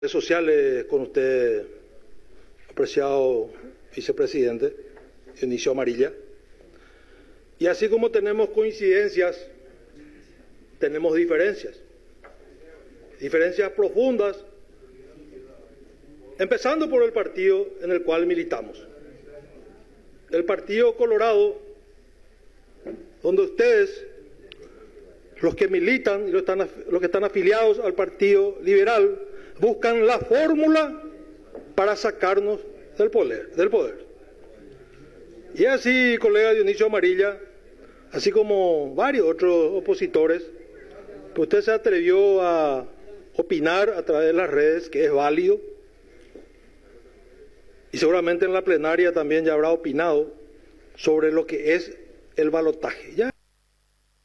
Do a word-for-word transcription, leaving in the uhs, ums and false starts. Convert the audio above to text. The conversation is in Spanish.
redes sociales con usted, apreciado vicepresidente Dionisio Amarilla. Y así como tenemos coincidencias, tenemos diferencias. Diferencias profundas, empezando por el partido en el cual militamos. El Partido Colorado, donde ustedes, los que militan y los, están, los que están afiliados al Partido Liberal, buscan la fórmula para sacarnos del poder, del poder. Y así, colega Dionisio Amarilla, así como varios otros opositores, que usted se atrevió a opinar a través de las redes, que es válido, y seguramente en la plenaria también ya habrá opinado sobre lo que es el balotaje. Ya